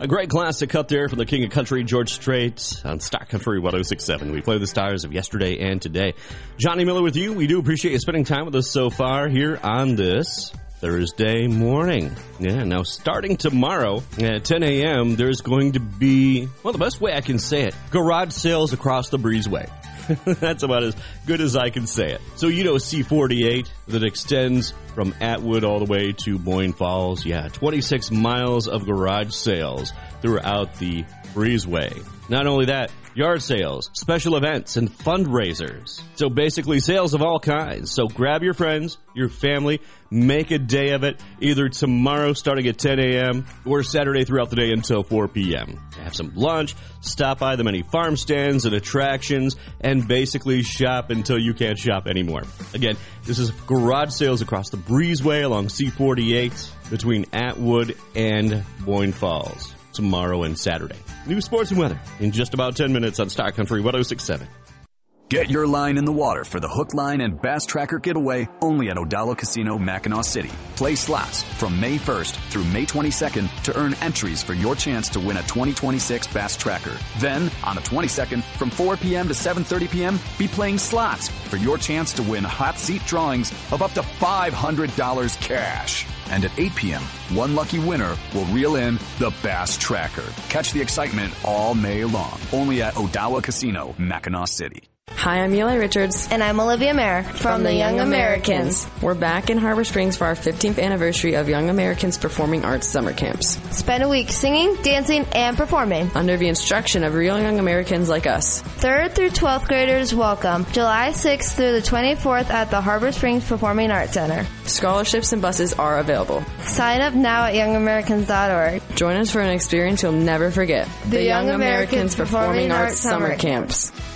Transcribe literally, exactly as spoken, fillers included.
A great classic cut there from the King of Country, George Strait, on Stock Country one oh six point seven. We play the stars of yesterday and today. Johnny Miller with you. We do appreciate you spending time with us so far here on this Thursday morning. Yeah, now starting tomorrow at ten a.m., there's going to be, well, the best way I can say it, garage sales across the breezeway. That's about as good as I can say it. So you know C forty-eight that extends from Atwood all the way to Boyne Falls. Yeah, twenty-six miles of garage sales throughout the breezeway. Not only that, yard sales, special events, and fundraisers. So basically sales of all kinds. So grab your friends, your family, make a day of it, either tomorrow starting at ten a.m. or Saturday throughout the day until four p.m. Have some lunch, stop by the many farm stands and attractions, and basically shop until you can't shop anymore. Again, this is garage sales across the breezeway along C forty-eight between Atwood and Boyne Falls. Tomorrow and Saturday. New sports and weather in just about ten minutes on Stock Country one oh six point seven. Get your line in the water for the Hook Line and Bass Tracker Getaway only at Odala Casino, Mackinac City. Play slots from May first through May twenty-second to earn entries for your chance to win a twenty twenty-six Bass Tracker. Then, on the twenty-second, from four p.m. to seven thirty p.m., be playing slots for your chance to win hot seat drawings of up to five hundred dollars cash. And at eight p.m., one lucky winner will reel in the Bass Tracker. Catch the excitement all May long. Only at Odawa Casino, Mackinac City. Hi, I'm Eli Richards. And I'm Olivia Mayer from, from the Young Americans. Americans. We're back in Harbor Springs for our fifteenth anniversary of Young Americans Performing Arts Summer Camps. Spend a week singing, dancing, and performing under the instruction of real Young Americans like us. Third through twelfth graders welcome. July sixth through the twenty-fourth at the Harbor Springs Performing Arts Center. Scholarships and buses are available. Sign up now at young americans dot org. Join us for an experience you'll never forget. The, the Young, Young Americans, Americans Performing, Performing Arts Summer Camps. Camps.